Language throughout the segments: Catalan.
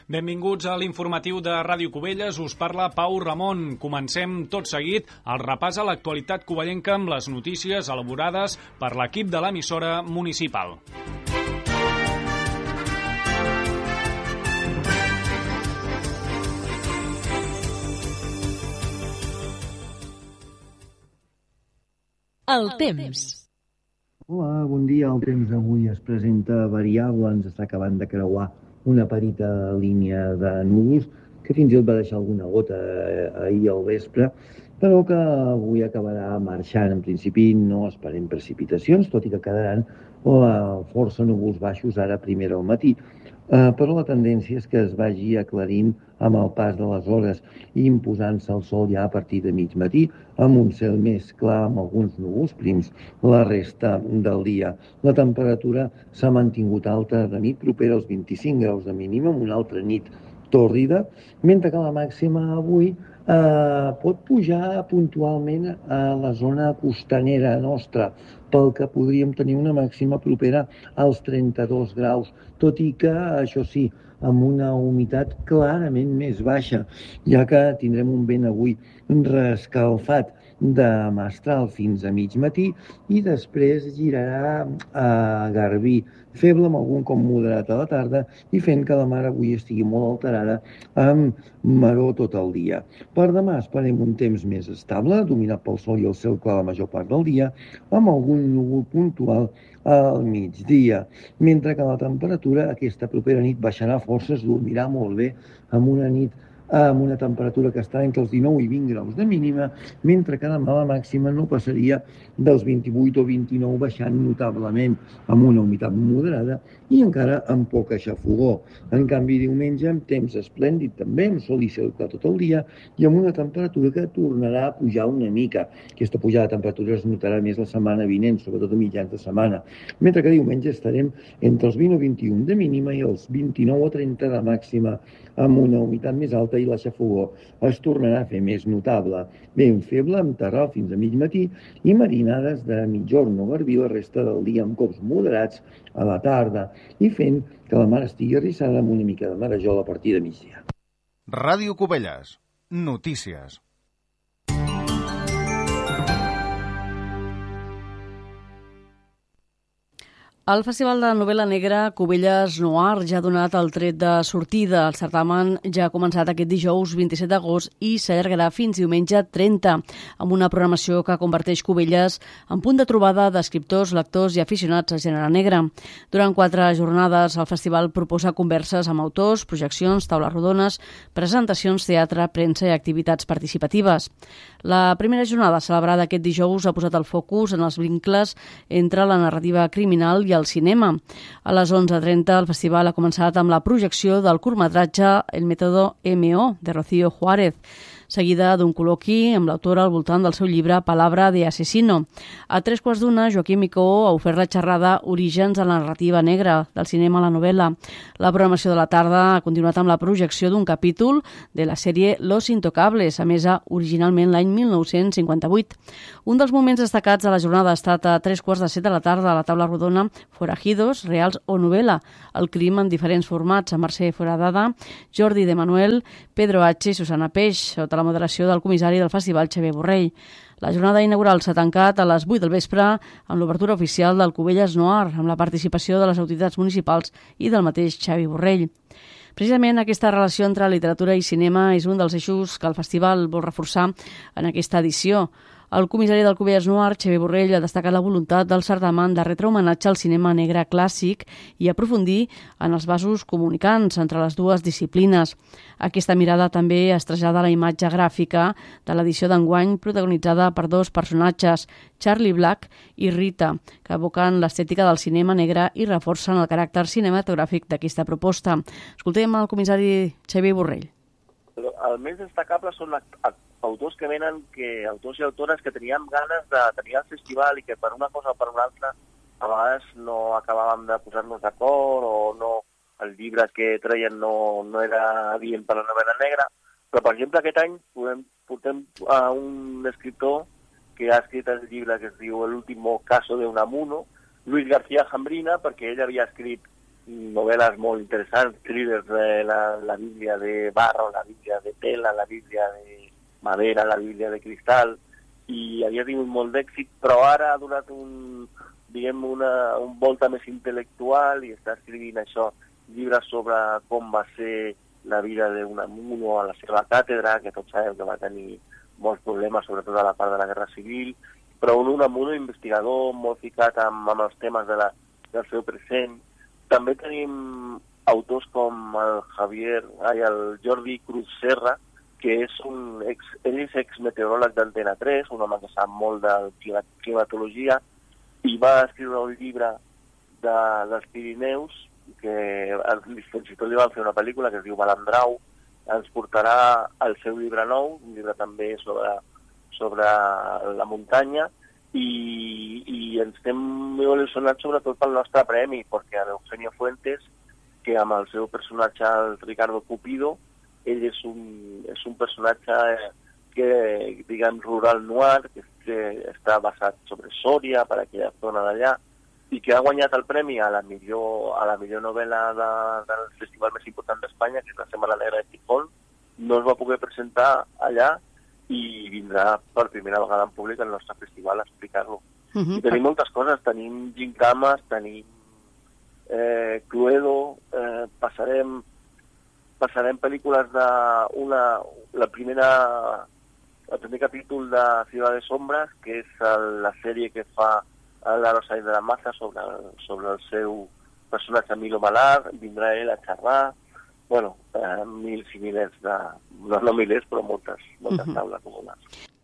Benvinguts a l'informatiu de Ràdio Cubelles. Us parla Pau Ramon. Comencem tot seguit el repàs a l'actualitat covellenca amb les notícies elaborades per l'equip de l'emissora municipal. El temps. Hola, bon dia. El temps d'avui es presenta variable. Ens està acabant de creuar una petita línia de núvols que fins i tot va deixar alguna gota ahir al vespre, però que avui acabarà marxant. En principi no esperem precipitacions, tot i que quedaran força núvols baixos ara a primera al matí. Però la tendència és que es vagi aclarint amb el pas de les hores i imposant-se el sol ja a partir de mig matí, amb un cel més clar, amb alguns núvols prims la resta del dia. La temperatura s'ha mantingut alta de nit, propera als 25 graus de mínima, amb una altra nit tòrrida, mentre que la màxima avui pot pujar puntualment a la zona costanera nostra, pel que podríem tenir una màxima propera als 32 graus, tot i que, això sí, amb una humitat clarament més baixa, ja que tindrem un vent avui reescalfat de mestral fins a mig matí i després girarà a garbí, feble amb algun com moderat a la tarda i fent que la mar avui estigui molt alterada amb maror tot el dia. Per demà esperem un temps més estable, dominat pel sol i el cel clar la major part del dia, amb algun núvol puntual al migdia, mentre que la temperatura aquesta propera nit baixarà força, es dormirà molt bé amb una temperatura que està entre els 19 i 20 graus de mínima, mentre que demà la màxima no passaria dels 28 o 29, baixant notablement amb una humitat moderada i encara amb poca xafogor. En canvi, diumenge amb temps esplèndid també, amb sol i cel clar tot el dia i amb una temperatura que tornarà a pujar una mica. Aquesta pujada de temperatura es notarà més la setmana vinent, sobretot a mitjans de setmana, mentre que diumenge estarem entre els 20 o 21 de mínima i els 29 o 30 de màxima, amb una humitat més alta i la xafogor es tornarà a fer més notable. Vent feble amb terral fins a mig matí i marinades de mitjorn o garbí la resta del dia amb cops moderats a la tarda i fent que la mar estigui arrissada amb una mica de marejol a partir de migdia. Ràdio Cubelles. Notícies. El Festival de Novel·la Negra Cubelles Noir ja ha donat el tret de sortida. El certamen ja ha començat aquest dijous 27 d'agost i s'allargarà fins diumenge 30, amb una programació que converteix Cubelles en punt de trobada d'escriptors, lectors i aficionats al gènere negre. Durant 4 jornades, el festival proposa converses amb autors, projeccions, taules rodones, presentacions, teatre, premsa i activitats participatives. La primera jornada, celebrada aquest dijous, ha posat el focus en els vincles entre la narrativa criminal i el cinema. A les 11:30 el festival ha començat amb la projecció del curtmetratge El método MO, de Rocío Juárez, seguida d'un col·loqui amb l'autora al voltant del seu llibre Palabra de asesino. A 3:15, Joaquim Micó ha ofert la xerrada Orígens de la narrativa negra, del cinema a la novel·la. La programació de la tarda ha continuat amb la projecció d'un capítol de la sèrie Los Intocables, emesa originalment l'any 1958. Un dels moments destacats de la jornada ha estat a 3:15 de la tarda a la taula rodona Forajidos, reals o novel·la, el crim en diferents formats, amb Mercè Foradada, Jordi de Manuel, Pedro H. i Susana Peix, sota la moderació del comissari del festival Xavier Borrell. La jornada inaugural s'ha tancat a les 8 del vespre amb l'obertura oficial del Cubelles Noir, amb la participació de les autoritats municipals i del mateix Xavier Borrell. Precisament aquesta relació entre literatura i cinema és un dels eixos que el festival vol reforçar en aquesta edició. El comissari del Cubelles Noir, Xavier Borrell, ha destacat la voluntat del certamen de retre homenatge al cinema negre clàssic i aprofundir en els vasos comunicants entre les dues disciplines. Aquesta mirada també es trasllada a la imatge gràfica de l'edició d'enguany, protagonitzada per 2 personatges, Charlie Black i Rita, que evoquen l'estètica del cinema negre i reforcen el caràcter cinematogràfic d'aquesta proposta. Escoltem el comissari Xavier Borrell. El més destacable són autors que venen, autors i autores que teníem ganes de tenir al festival i que per una cosa o per una altra a vegades no acabàvem de posar-nos d'acord o no, el llibre que treien no era adient per la novel·la negra, però per exemple aquest any portem a un escriptor que ha escrit el llibre que es diu El último caso de Unamuno, Luis García Jambrina, perquè ell havia escrit novel·les molt interessants, thrillers de la Bíblia de barro, la Bíblia de tela, la Bíblia de madera, la Bíblia de cristal, i havia tingut molt d'èxit, però ara ha donat un volta més intel·lectual i està escrivint això, llibres sobre com va ser la vida d'Unamuno a la seva càtedra, que tots sabem que va tenir molts problemes, sobretot a la part de la Guerra Civil, però un Unamuno investigador molt ficat amb els temes del seu present. També tenim autors com el Jordi Cruz Serra, que ell és exmeteoròleg d'Antena 3, un home que sap molt de climatologia, i va escriure un llibre dels Pirineus, que fins i tot li van fer una pel·lícula que es diu Balandrau. Ens portarà el seu llibre nou, un llibre també sobre la muntanya, i ens estem molt il·lusionats sobretot pel nostre premi, perquè l'Eugenio Fuentes, que amb el seu personatge, el Ricardo Cupido, ell és un personatge que, diguem, rural noir, que està basat sobre Sòria, per aquella zona d'allà, i que ha guanyat el premi a la millor novel·la del festival més important d'Espanya, que és la Setmana Negra de Gijón. No es va poder presentar allà i vindrà per primera vegada en públic al nostre festival a explicar-lo. I tenim moltes coses, tenim gincames, tenim Cluedo, passarem pel·lícules el primer capítol de Ciudad de Sombras, que és la sèrie que fa l'Aro Sainz de la Maza sobre el seu personatge Milo Malar, vindrà ell a xerrar, milers i milers no milers, però moltes taules comunes.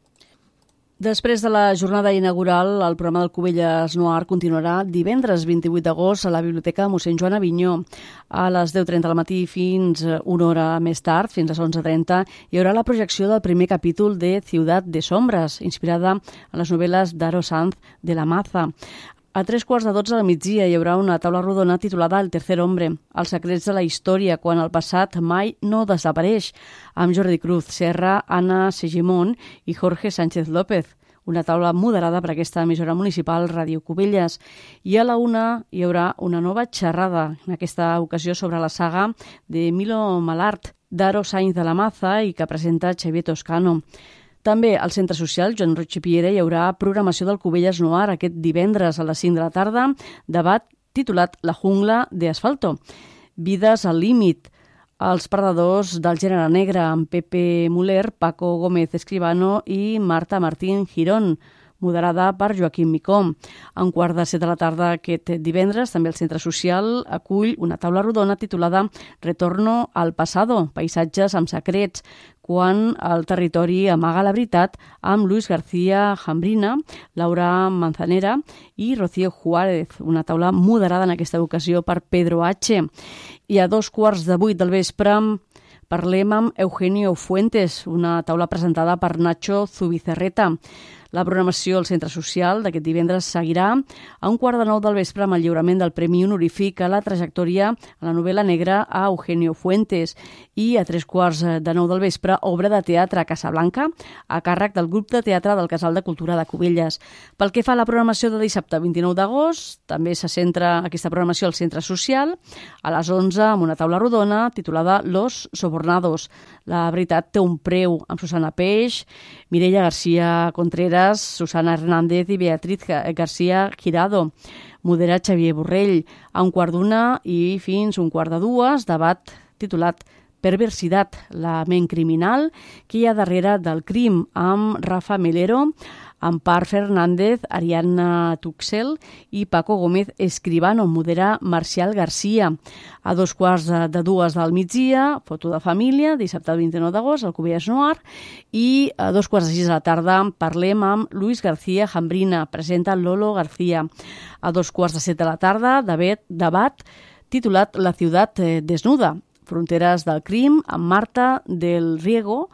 Després de la jornada inaugural, el programa del Cubelles Noir continuarà divendres 28 d'agost a la Biblioteca Mossèn Joan Avinyó. A les 10:30 del matí fins una hora més tard, fins a les 11:30, hi haurà la projecció del primer capítol de Ciudad de Sombras, inspirada en les novel·les d'Aro Sainz de la Maza. A 11:45 del migdia hi haurà una taula rodona titulada El tercer hombre, els secrets de la història, quan el passat mai no desapareix, amb Jordi Cruz Serra, Anna Segimon i Jorge Sánchez López. Una taula moderada per aquesta emissora municipal Ràdio Cubelles. I a la 1 hi haurà una nova xerrada, en aquesta ocasió sobre la saga de Milo Malart, d'Aro Sainz de la Maza, i que presenta Xavier Toscano. També al Centre Social Joan Roig i Piera hi haurà programació del Cubelles Noir aquest divendres a les 5 de la tarda, debat titulat La jungla de asfalto. Vides al límit. Els perdedors del gènere negre, amb Pepe Muller, Paco Gómez Escribano i Marta Martín Girón, moderada per Joaquim Micó. A 7:15 de la tarda aquest divendres, també el Centre Social acull una taula rodona titulada Retorno al pasado, paisatges amb secrets, quan el territori amaga la veritat, amb Luis García Jambrina, Laura Manzanera i Rocío Juárez. Una taula moderada en aquesta ocasió per Pedro H. I a 7:15 del vespre parlem amb Eugenio Fuentes, una taula presentada per Nacho Zubizarreta. La programació al Centre Social d'aquest divendres seguirà a 8:45 del vespre amb el lliurament del Premi Honorífic a la trajectòria a la novel·la negra a Eugenio Fuentes, i a 8:45 del vespre obra de teatre a Casablanca a càrrec del grup de teatre del Casal de Cultura de Cubelles. Pel que fa a la programació de dissabte 29 d'agost, també se centra aquesta programació al Centre Social a les 11 amb una taula rodona titulada Los Sobornados. La veritat té un preu, amb Susana Peix, Mireia García Contreras, Susana Hernández i Beatriz García Girado. Modera Xavier Borrell. A 1:15 i fins 1:45, debat titulat Perversitat, la ment criminal que hi ha darrere del crim, amb Rafa Melero, Ampar Fernández, Ariadna Tuxel i Paco Gómez Escribano. Modera Marcial García. A 2:45 del migdia, foto de família, dissabte 29 d'agost, al Cubelles Noir, i a 2:45 de la tarda parlem amb Luis García Jambrina, presenta Lolo García. A 2:15 de la tarda, debat titulat La ciutat desnuda, fronteres del crim, amb Marta del Riego,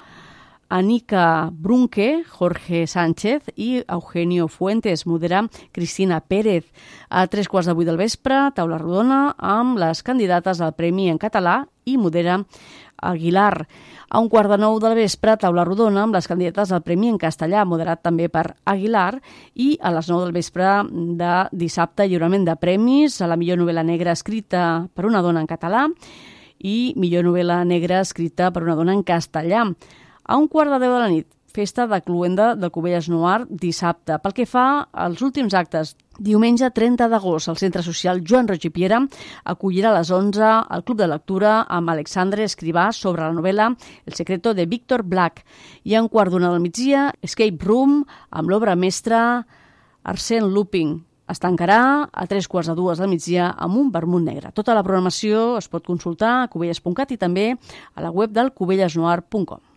Anika Brunke, Jorge Sánchez i Eugenio Fuentes. Modera Cristina Pérez. A 3:15 del vespre, taula rodona amb les candidates al Premi en català, i modera Aguilar. A 8:45 del vespre, taula rodona amb les candidates al Premi en castellà, moderat també per Aguilar, i a les 9 del vespre de dissabte, lliurament de premis a la millor novel·la negra escrita per una dona en català i millor novel·la negra escrita per una dona en castellà. A 9:15 de la nit, festa de cluenda del Cubelles Noir dissabte. Pel que fa als últims actes, diumenge 30 d'agost, el Centre Social Joan Roig i Piera acollirà a les 11 el Club de Lectura amb Alexandre Escrivà sobre la novel·la El secreto de Víctor Black. I a 1:15 del migdia, Escape Room amb l'obra mestra Arsène Lupin. Es tancarà a 3:15 del migdia amb un vermut negre. Tota la programació es pot consultar a cubelles.cat i també a la web del cubellesnoir.com.